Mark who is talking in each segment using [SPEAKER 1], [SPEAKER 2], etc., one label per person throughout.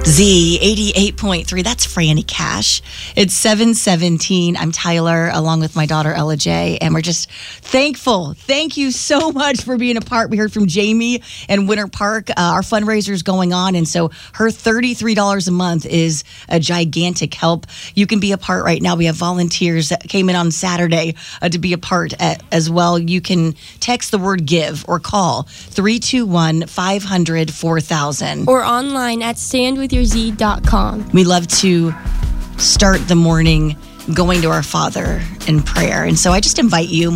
[SPEAKER 1] Z88.3. That's Franny Cash. It's 7:17. I'm Tyler, along with my daughter Ella J, and we're just thankful. Thank you so much for being a part. We heard from Jamie in Winter Park. Our fundraiser is going on, and so her $33 a month is a gigantic help. You can be a part right now. We have volunteers that came in on Saturday to be a part as well. You can text the word GIVE or call 321-500-4000.
[SPEAKER 2] Or online at standwithyourzee.com.
[SPEAKER 1] We love to start the morning going to our Father in prayer. And so I just invite you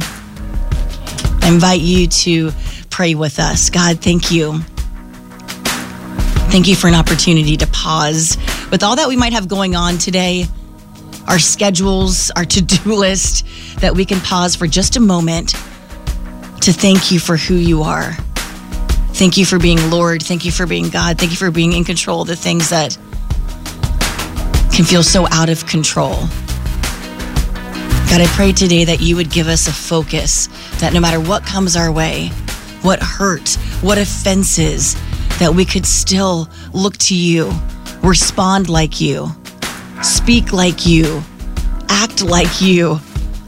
[SPEAKER 1] to pray with us. God, thank you. Thank you for an opportunity to pause with all that we might have going on today, our schedules, our to-do list, that we can pause for just a moment to thank you for who you are. Thank you for being Lord. Thank you for being God. Thank you for being in control of the things that can feel so out of control. God, I pray today that you would give us a focus, that no matter what comes our way, what hurt, what offenses, that we could still look to you, respond like you, speak like you, act like you.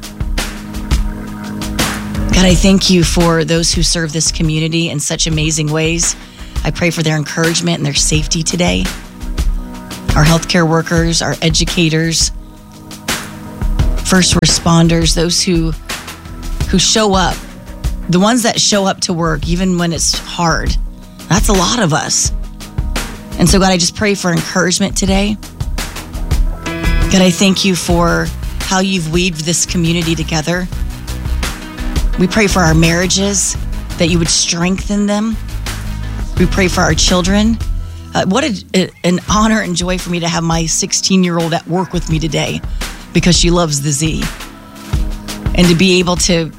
[SPEAKER 1] God, I thank you for those who serve this community in such amazing ways. I pray for their encouragement and their safety today. Our healthcare workers, our educators, first responders, those who show up, the ones that show up to work even when it's hard. That's a lot of us. And so, God, I just pray for encouragement today. God, I thank you for how you've weaved this community together. We pray for our marriages, that you would strengthen them. We pray for our children. What an honor and joy for me to have my 16-year-old at work with me today because she loves the Z. And to be able to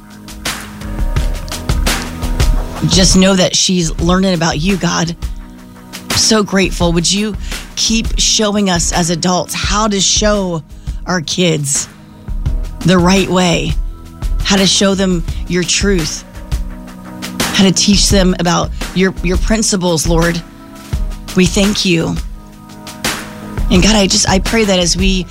[SPEAKER 1] just know that she's learning about you, God. I'm so grateful. Would you keep showing us as adults how to show our kids the right way, how to show them your truth, how to teach them about your principles, Lord. We thank you. And God, I pray that as we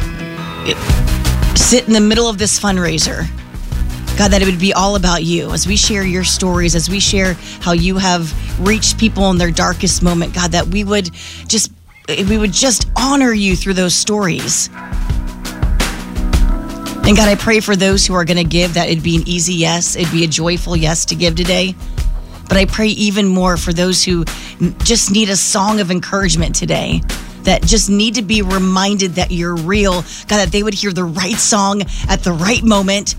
[SPEAKER 1] sit in the middle of this fundraiser, God, that it would be all about you. As we share your stories, as we share how you have reached people in their darkest moment, God, that we would just honor you through those stories. And God, I pray for those who are going to give, that it'd be an easy yes, it'd be a joyful yes to give today. But I pray even more for those who just need a song of encouragement today, that just need to be reminded that you're real. God, that they would hear the right song at the right moment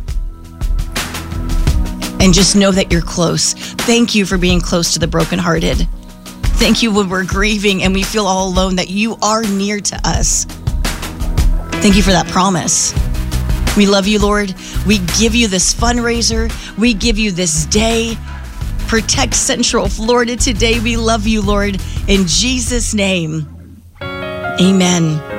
[SPEAKER 1] and just know that you're close. Thank you for being close to the brokenhearted. Thank you when we're grieving and we feel all alone, that you are near to us. Thank you for that promise. We love you, Lord. We give you this fundraiser. We give you this day. Protect Central Florida today. We love you, Lord. In Jesus' name, amen.